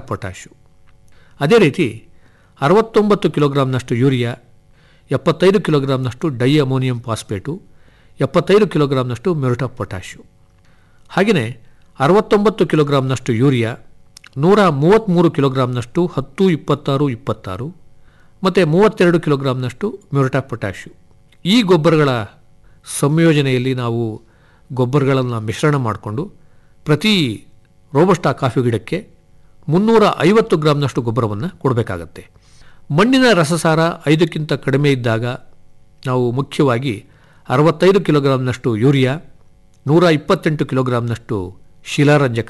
Potash. ಅದೇ ರೀತಿ 69 ಕಿಲೋಗ್ರಾಂನಷ್ಟು ಯೂರಿಯಾ, 75 ಕಿಲೋಗ್ರಾಂನಷ್ಟು ಡೈ ಅಮೋನಿಯಂ ಫಾಸ್ಫೇಟು, 75 ಕಿಲೋಗ್ರಾಂನಷ್ಟು ಮ್ಯೂರೇಟ್ ಆಫ್ ಪೊಟ್ಯಾಷು. ಹಾಗೆಯೇ 69 ಕಿಲೋಗ್ರಾಂನಷ್ಟು ಯೂರಿಯಾ, 133 ಕಿಲೋಗ್ರಾಂನಷ್ಟು 10, 26, 26 ಮತ್ತು 32 ಕಿಲೋಗ್ರಾಂನಷ್ಟು ಮ್ಯೂರೇಟ್ ಆಫ್ ಪೊಟ್ಯಾಷು. ಈ ಗೊಬ್ಬರಗಳ ಸಂಯೋಜನೆಯಲ್ಲಿ ನಾವು ಗೊಬ್ಬರಗಳನ್ನು ಮಿಶ್ರಣ ಮಾಡಿಕೊಂಡು ಪ್ರತಿ ರೋಬಸ್ಟಾ ಕಾಫಿ ಗಿಡಕ್ಕೆ 350 ಗ್ರಾಂನಷ್ಟು ಗೊಬ್ಬರವನ್ನು ಕೊಡಬೇಕಾಗತ್ತೆ. ಮಣ್ಣಿನ ರಸಸಾರ 5ಕ್ಕಿಂತ ಕಡಿಮೆ ಇದ್ದಾಗ ನಾವು ಮುಖ್ಯವಾಗಿ 65 ಕಿಲೋಗ್ರಾಂನಷ್ಟು ಯೂರಿಯಾ, 128 ಕಿಲೋಗ್ರಾಂನಷ್ಟು ಶಿಲಾರಂಜಕ,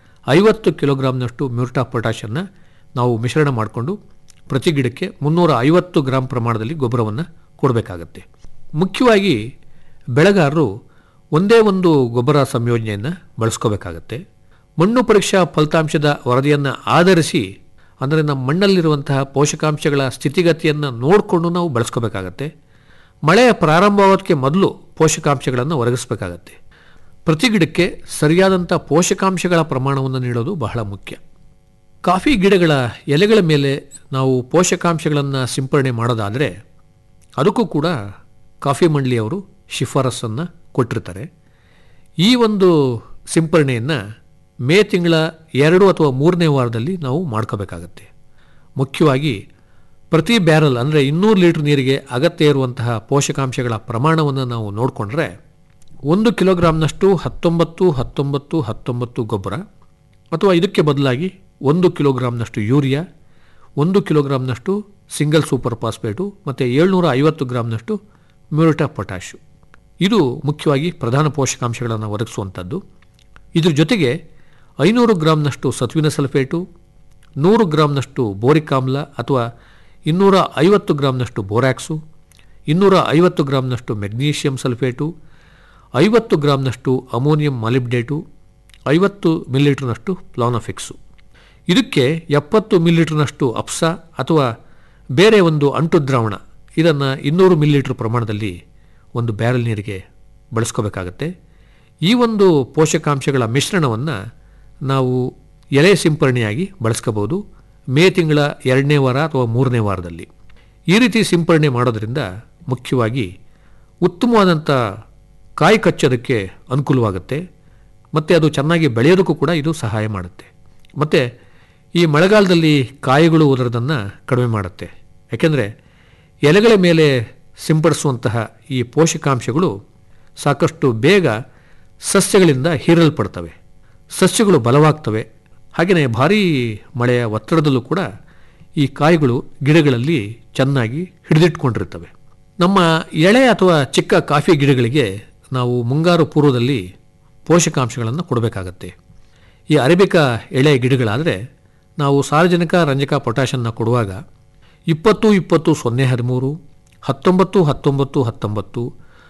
50 ಕಿಲೋಗ್ರಾಂನಷ್ಟು ಮ್ಯೂರೇಟ್ ಆಫ್ ಪೊಟ್ಯಾಷನ್ನು ನಾವು ಮಿಶ್ರಣ ಮಾಡಿಕೊಂಡು ಪ್ರತಿ ಗಿಡಕ್ಕೆ 350 ಗ್ರಾಂ ಪ್ರಮಾಣದಲ್ಲಿ ಗೊಬ್ಬರವನ್ನು ಕೊಡಬೇಕಾಗತ್ತೆ. ಮುಖ್ಯವಾಗಿ ಬೆಳೆಗಾರರು ಒಂದೇ ಒಂದು ಗೊಬ್ಬರ ಸಂಯೋಜನೆಯನ್ನು ಬಳಸ್ಕೋಬೇಕಾಗತ್ತೆ. ಮಣ್ಣು ಪರೀಕ್ಷಾ ಫಲಿತಾಂಶದ ವರದಿಯನ್ನು ಆಧರಿಸಿ, ಅಂದರೆ ನಮ್ಮ ಮಣ್ಣಲ್ಲಿರುವಂತಹ ಪೋಷಕಾಂಶಗಳ ಸ್ಥಿತಿಗತಿಯನ್ನು ನೋಡಿಕೊಂಡು ನಾವು ಬಳಸ್ಕೋಬೇಕಾಗತ್ತೆ. ಮಳೆಯ ಪ್ರಾರಂಭವಾಗೋದಕ್ಕೆ ಮೊದಲು ಪೋಷಕಾಂಶಗಳನ್ನು ಒದಗಿಸಬೇಕಾಗತ್ತೆ. ಪ್ರತಿ ಗಿಡಕ್ಕೆ ಸರಿಯಾದಂಥ ಪೋಷಕಾಂಶಗಳ ಪ್ರಮಾಣವನ್ನು ನೀಡೋದು ಬಹಳ ಮುಖ್ಯ. ಕಾಫಿ ಗಿಡಗಳ ಎಲೆಗಳ ಮೇಲೆ ನಾವು ಪೋಷಕಾಂಶಗಳನ್ನು ಸಿಂಪರಣೆ ಮಾಡೋದಾದರೆ ಅದಕ್ಕೂ ಕೂಡ ಕಾಫಿ ಮಂಡಳಿಯವರು ಶಿಫಾರಸನ್ನು ಕೊಟ್ಟಿರ್ತಾರೆ. ಈ ಒಂದು ಸಿಂಪರಣೆಯನ್ನು ಮೇ ತಿಂಗಳ 2 ಅಥವಾ 3ನೇ ವಾರದಲ್ಲಿ ನಾವು ಮಾಡ್ಕೋಬೇಕಾಗತ್ತೆ. ಮುಖ್ಯವಾಗಿ ಪ್ರತಿ ಬ್ಯಾರಲ್ ಅಂದರೆ 200 ಲೀಟರ್ ನೀರಿಗೆ ಅಗತ್ಯ ಇರುವಂತಹ ಪೋಷಕಾಂಶಗಳ ಪ್ರಮಾಣವನ್ನು ನಾವು ನೋಡಿಕೊಂಡ್ರೆ 1 ಕಿಲೋಗ್ರಾಂನಷ್ಟು 19, 19, 19 ಗೊಬ್ಬರ, ಅಥವಾ ಇದಕ್ಕೆ ಬದಲಾಗಿ 1 ಕಿಲೋಗ್ರಾಂನಷ್ಟು ಯೂರಿಯಾ, 1 ಕಿಲೋಗ್ರಾಂನಷ್ಟು ಸಿಂಗಲ್ ಸೂಪರ್ ಫಾಸ್ಫೇಟು ಮತ್ತು 750 ಗ್ರಾಂನಷ್ಟು ಮ್ಯೂರೇಟ್ ಆಫ್ ಪೊಟ್ಯಾಷು. ಇದು ಮುಖ್ಯವಾಗಿ ಪ್ರಧಾನ ಪೋಷಕಾಂಶಗಳನ್ನು ಒದಗಿಸುವಂಥದ್ದು. ಇದ್ರ ಜೊತೆಗೆ 500 ಗ್ರಾಂನಷ್ಟು ಸತುವಿನ ಸಲ್ಫೇಟು, 100 ಗ್ರಾಂನಷ್ಟು ಬೋರಿಕ್ ಆಮ್ಲ ಅಥವಾ 250 ಗ್ರಾಂನಷ್ಟು ಬೋರ್ಯಾಕ್ಸು, 250 ಗ್ರಾಂನಷ್ಟು ಮೆಗ್ನೀಷಿಯಂ ಸಲ್ಫೇಟು, 50 ಗ್ರಾಂನಷ್ಟು ಅಮೋನಿಯಂ ಮಾಲಿಬ್ಡೇಟು, 50 ಮಿಲಿಲೀಟರ್ನಷ್ಟು ಪ್ಲಾನಫಿಕ್ಸು. ಇದಕ್ಕೆ 70 ಮಿಲಿಲೀಟರ್ನಷ್ಟು ಅಪ್ಸಾ ಅಥವಾ ಬೇರೆ ಒಂದು ಅಂಟು ದ್ರಾವಣ, ಇದನ್ನು 200 ಮಿಲಿಲೀಟರ್ ಪ್ರಮಾಣದಲ್ಲಿ ಒಂದು ಬ್ಯಾರಲ್ ನೀರಿಗೆ ಬಳಸ್ಕೋಬೇಕಾಗತ್ತೆ. ಈ ಒಂದು ಪೋಷಕಾಂಶಗಳ ಮಿಶ್ರಣವನ್ನು ನಾವು ಎಲೆ ಸಿಂಪರಣೆಯಾಗಿ ಬಳಸ್ಕೋಬೋದು ಮೇ ತಿಂಗಳ 2ನೇ ವಾರ ಅಥವಾ 3ನೇ ವಾರದಲ್ಲಿ. ಈ ರೀತಿ ಸಿಂಪರಣೆ ಮಾಡೋದರಿಂದ ಮುಖ್ಯವಾಗಿ ಉತ್ತಮವಾದಂಥ ಕಾಯಿ ಕಚ್ಚೋದಕ್ಕೆ ಅನುಕೂಲವಾಗುತ್ತೆ ಮತ್ತು ಅದು ಚೆನ್ನಾಗಿ ಬೆಳೆಯೋದಕ್ಕೂ ಕೂಡ ಇದು ಸಹಾಯ ಮಾಡುತ್ತೆ. ಮತ್ತು ಈ ಮಳೆಗಾಲದಲ್ಲಿ ಕಾಯಿಗಳು ಉದುರೋದನ್ನು ಕಡಿಮೆ ಮಾಡುತ್ತೆ. ಯಾಕೆಂದರೆ ಎಲೆಗಳ ಮೇಲೆ ಸಿಂಪಡಿಸುವಂತಹ ಈ ಪೋಷಕಾಂಶಗಳು ಸಾಕಷ್ಟು ಬೇಗ ಸಸ್ಯಗಳಿಂದ ಹೀರಲ್ಪಡ್ತವೆ, ಸಸ್ಯಗಳು ಬಲವಾಗ್ತವೆ. ಹಾಗೆಯೇ ಭಾರೀ ಮಳೆಯ ಒತ್ತಡದಲ್ಲೂ ಕೂಡ ಈ ಕಾಯಿಗಳು ಗಿಡಗಳಲ್ಲಿ ಚೆನ್ನಾಗಿ ಹಿಡಿದಿಟ್ಕೊಂಡಿರ್ತವೆ. ನಮ್ಮ ಎಳೆ ಅಥವಾ ಚಿಕ್ಕ ಕಾಫಿ ಗಿಡಗಳಿಗೆ ನಾವು ಮುಂಗಾರು ಪೂರ್ವದಲ್ಲಿ ಪೋಷಕಾಂಶಗಳನ್ನು ಕೊಡಬೇಕಾಗತ್ತೆ. ಈ ಅರೇಬಿಕಾ ಎಳೆ ಗಿಡಗಳಾದರೆ ನಾವು ಸಾರಜನಕ, ರಂಜಕ, ಪೊಟ್ಯಾಷನ್ನು ಕೊಡುವಾಗ 20, 20, 0, 13, 19, 19,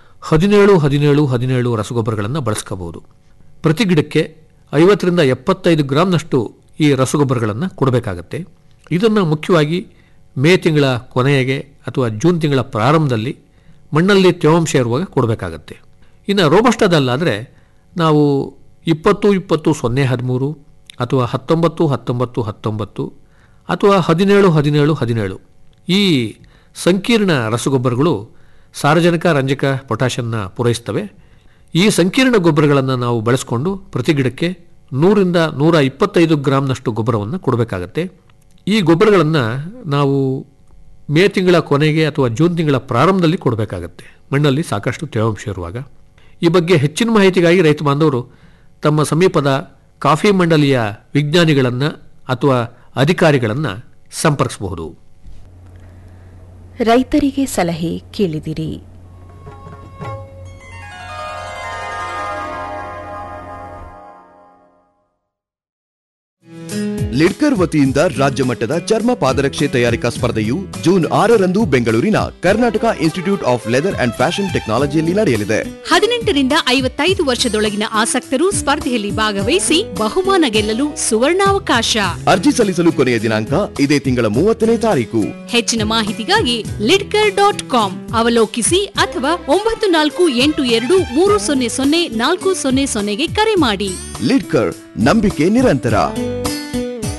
19, 17, 17, 17 ರಸಗೊಬ್ಬರಗಳನ್ನು ಬಳಸ್ಕೋಬಹುದು. ಪ್ರತಿ ಗಿಡಕ್ಕೆ 50ರಿಂದ 75 ಗ್ರಾಂನಷ್ಟು ಈ ರಸಗೊಬ್ಬರಗಳನ್ನು ಕೊಡಬೇಕಾಗತ್ತೆ. ಇದನ್ನು ಮುಖ್ಯವಾಗಿ ಮೇ ತಿಂಗಳ ಕೊನೆಗೆ ಅಥವಾ ಜೂನ್ ತಿಂಗಳ ಪ್ರಾರಂಭದಲ್ಲಿ ಮಣ್ಣಲ್ಲಿ ತೇವಾಂಶ ಇರುವಾಗ ಕೊಡಬೇಕಾಗತ್ತೆ. ಇನ್ನು ರೋಬಸ್ಟಾದಲ್ಲಾದರೆ ನಾವು 20, 20, 0, 13 ಅಥವಾ 19, 19, 19 ಅಥವಾ 17, 17, 17 ಈ ಸಂಕೀರ್ಣ ರಸಗೊಬ್ಬರಗಳು ಸಾರಜನಕ, ರಂಜಕ, ಪೊಟ್ಯಾಷನ್ನು ಪೂರೈಸ್ತವೆ. ಈ ಸಂಕೀರ್ಣ ಗೊಬ್ಬರಗಳನ್ನು ನಾವು ಬಳಸಿಕೊಂಡು ಪ್ರತಿ ಗಿಡಕ್ಕೆ 100ರಿಂದ 125 ಗ್ರಾಂನಷ್ಟು ಗೊಬ್ಬರವನ್ನು ಕೊಡಬೇಕಾಗತ್ತೆ. ಈ ಗೊಬ್ಬರಗಳನ್ನು ನಾವು ಮೇ ತಿಂಗಳ ಕೊನೆಗೆ ಅಥವಾ ಜೂನ್ ತಿಂಗಳ ಪ್ರಾರಂಭದಲ್ಲಿ ಕೊಡಬೇಕಾಗತ್ತೆ, ಮಣ್ಣಲ್ಲಿ ಸಾಕಷ್ಟು ತೇವಾಂಶ ಇರುವಾಗ. ಈ ಬಗ್ಗೆ ಹೆಚ್ಚಿನ ಮಾಹಿತಿಗಾಗಿ ರೈತ ಬಾಂಧವರು ತಮ್ಮ ಸಮೀಪದ ಕಾಫಿ ಮಂಡಳಿಯ ವಿಜ್ಞಾನಿಗಳನ್ನು ಅಥವಾ ಅಧಿಕಾರಿಗಳನ್ನು ಸಂಪರ್ಕಿಸಬಹುದು. ರೈತರಿಗೆ ಸಲಹೆ ಕೇಳಿದಿರಿ. ಲಿಡ್ಕರ್ ವತಿಯಿಂದ ರಾಜ್ಯ ಮಟ್ಟದ ಚರ್ಮ ಪಾದರಕ್ಷೆ ತಯಾರಿಕಾ ಸ್ಪರ್ಧೆಯು ಜೂನ್ 6ರಂದು ಬೆಂಗಳೂರಿನ Karnataka institute of leather and fashion ಟೆಕ್ನಾಲಜಿಯಲ್ಲಿ ನಡೆಯಲಿದೆ. 18ರಿಂದ 55 ವರ್ಷದೊಳಗಿನ ಆಸಕ್ತರು ಸ್ಪರ್ಧೆಯಲ್ಲಿ ಭಾಗವಹಿಸಿ ಬಹುಮಾನ ಗೆಲ್ಲಲು ಸುವರ್ಣಾವಕಾಶ. ಅರ್ಜಿ ಸಲ್ಲಿಸಲು ಕೊನೆಯ ದಿನಾಂಕ ಇದೇ ತಿಂಗಳ 30ನೇ ತಾರೀಕು. ಹೆಚ್ಚಿನ ಮಾಹಿತಿಗಾಗಿ lidker.com ಅವಲೋಕಿಸಿ ಅಥವಾ 9482300400ಗೆ ಕರೆ ಮಾಡಿ. ಲಿಡ್ಕರ್, ನಂಬಿಕೆ ನಿರಂತರ.